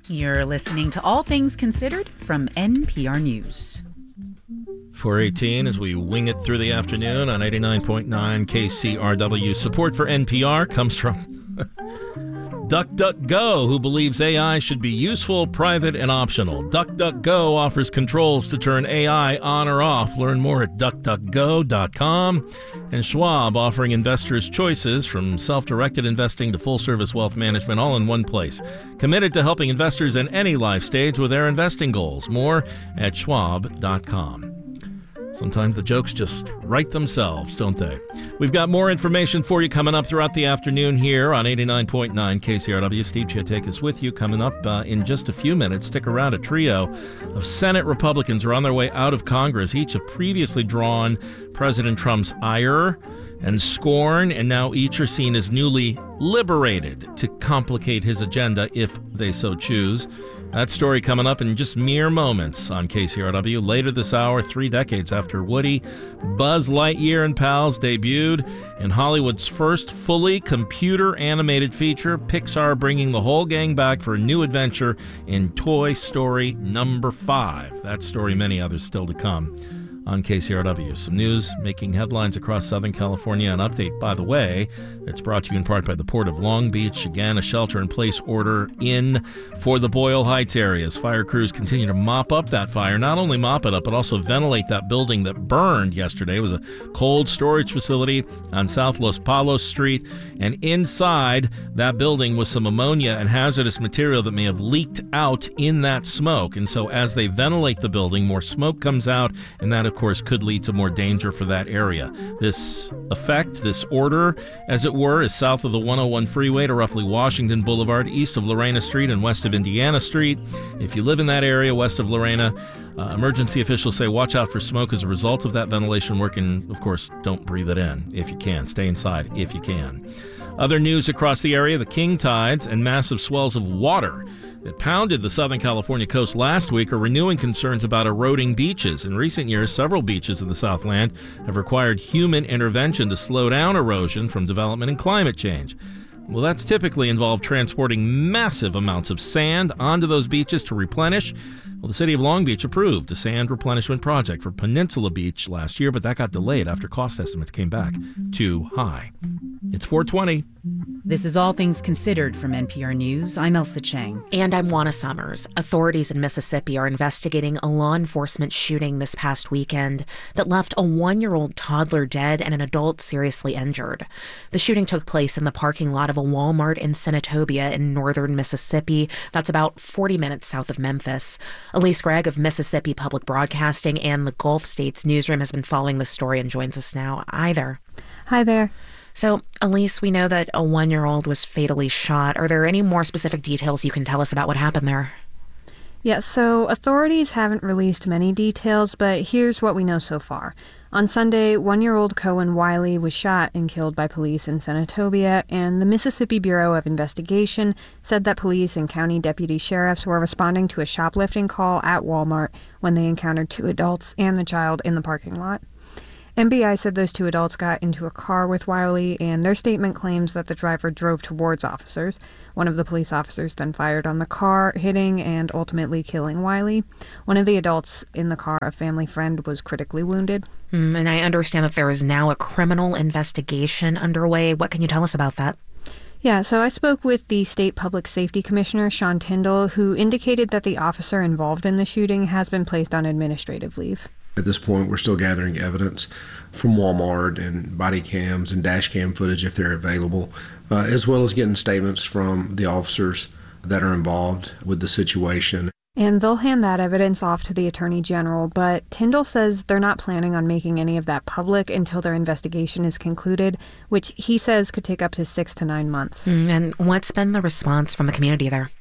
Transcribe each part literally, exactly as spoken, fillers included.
You're listening to All Things Considered from N P R News. four eighteen as we wing it through the afternoon on eighty-nine point nine K C R W. Support for N P R comes from DuckDuckGo, who believes A I should be useful, private, and optional. DuckDuckGo offers controls to turn A I on or off. Learn more at duck duck go dot com. And Schwab, offering investors choices from self-directed investing to full-service wealth management, all in one place. Committed to helping investors in any life stage with their investing goals. More at schwab dot com. Sometimes the jokes just write themselves, don't they? We've got more information for you coming up throughout the afternoon here on eighty-nine point nine K C R W. Steve Chiatek is with you coming up uh, in just a few minutes. Stick around. A trio of Senate Republicans are on their way out of Congress. Each have previously drawn President Trump's ire and scorn, and now each are seen as newly liberated to complicate his agenda if they so choose. That story coming up in just mere moments on K C R W. Later this hour, three decades after Woody, Buzz Lightyear and Pals debuted in Hollywood's first fully computer-animated feature, Pixar bringing the whole gang back for a new adventure in Toy Story number five. That story, many others still to come on K C R W. Some news making headlines across Southern California. An update, by the way, that's brought to you in part by the Port of Long Beach. Again, a shelter-in-place order in for the Boyle Heights areas. Fire crews continue to mop up that fire. Not only mop it up, but also ventilate that building that burned yesterday. It was a cold storage facility on South Los Palos Street, and inside that building was some ammonia and hazardous material that may have leaked out in that smoke. And so as they ventilate the building, more smoke comes out, and that, of course, could lead to more danger for that area. This effect, this order, as it were, is south of the one oh one freeway to roughly Washington Boulevard, east of Lorena Street and west of Indiana Street. If you live in that area west of Lorena, uh, emergency officials say watch out for smoke as a result of that ventilation work, and, of course, don't breathe it in if you can. Stay inside if you can. Other news across the area, the king tides and massive swells of water that pounded the Southern California coast last week are renewing concerns about eroding beaches. In recent years, several beaches in the Southland have required human intervention to slow down erosion from development and climate change. Well, that's typically involved transporting massive amounts of sand onto those beaches to replenish. Well, the city of Long Beach approved a sand replenishment project for Peninsula Beach last year, but that got delayed after cost estimates came back too high. It's four twenty. This is All Things Considered from N P R News. I'm Elsa Chang. And I'm Juana Summers. Authorities in Mississippi are investigating a law enforcement shooting this past weekend that left a one-year-old toddler dead and an adult seriously injured. The shooting took place in the parking lot of a Walmart in Senatobia in northern Mississippi. That's about forty minutes south of Memphis. Elise Gregg of Mississippi Public Broadcasting and the Gulf States Newsroom has been following the story and joins us now. Hi there. Hi there. So, Elise, we know that a one-year-old was fatally shot. Are there any more specific details you can tell us about what happened there? Yeah, so authorities haven't released many details, but here's what we know so far. On Sunday, one-year-old Cohen Wiley was shot and killed by police in Senatobia, and the Mississippi Bureau of Investigation said that police and county deputy sheriffs were responding to a shoplifting call at Walmart when they encountered two adults and the child in the parking lot. M B I said those two adults got into a car with Wiley, and their statement claims that the driver drove towards officers. One of the police officers then fired on the car, hitting and ultimately killing Wiley. One of the adults in the car, a family friend, was critically wounded. Mm, and I understand that there is now a criminal investigation underway. What can you tell us about that? Yeah, so I spoke with the State Public Safety Commissioner, Sean Tyndall, who indicated that the officer involved in the shooting has been placed on administrative leave. At this point, we're still gathering evidence from Walmart and body cams and dash cam footage if they're available, uh, as well as getting statements from the officers that are involved with the situation. And they'll hand that evidence off to the Attorney General, but Tyndall says they're not planning on making any of that public until their investigation is concluded, which he says could take up to six to nine months. Mm, and what's been the response from the community there?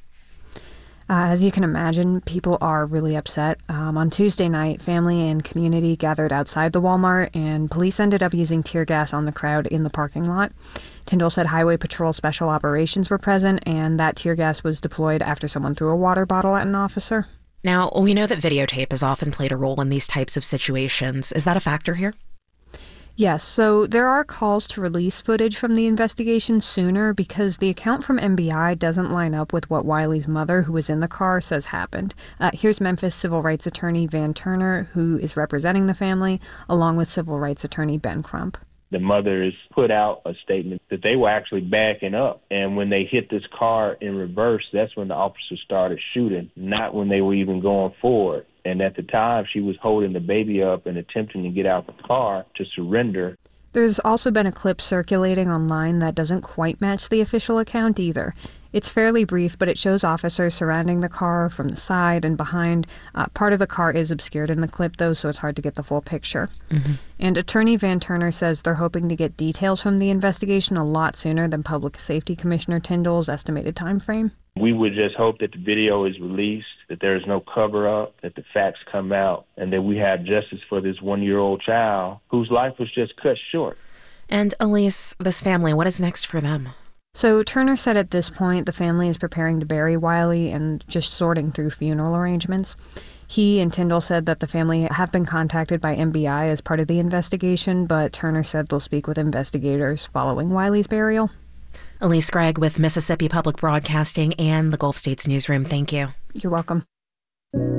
Uh, as you can imagine, people are really upset. Um, on Tuesday night, family and community gathered outside the Walmart, and police ended up using tear gas on the crowd in the parking lot. Tyndall said Highway Patrol Special Operations were present, and that tear gas was deployed after someone threw a water bottle at an officer. Now, we know that videotape has often played a role in these types of situations. Is that a factor here? Yes, so there are calls to release footage from the investigation sooner because the account from M B I doesn't line up with what Wiley's mother, who was in the car, says happened. Uh, here's Memphis civil rights attorney Van Turner, who is representing the family, along with civil rights attorney Ben Crump. The mothers put out a statement that they were actually backing up. And when they hit this car in reverse, that's when the officers started shooting, not when they were even going forward. And at the time, she was holding the baby up and attempting to get out the car to surrender. There's also been a clip circulating online that doesn't quite match the official account either. It's fairly brief, but it shows officers surrounding the car from the side and behind. Uh, part of the car is obscured in the clip, though, so it's hard to get the full picture. Mm-hmm. And Attorney Van Turner says they're hoping to get details from the investigation a lot sooner than Public Safety Commissioner Tyndall's estimated time frame. We would just hope that the video is released, that there is no cover-up, that the facts come out, and that we have justice for this one-year-old child whose life was just cut short. And Elise, this family, what is next for them? So Turner said at this point the family is preparing to bury Wiley and just sorting through funeral arrangements. He and Tyndall said that the family have been contacted by M B I as part of the investigation, but Turner said they'll speak with investigators following Wiley's burial. Elise Gregg with Mississippi Public Broadcasting and the Gulf States Newsroom. Thank you. You're welcome.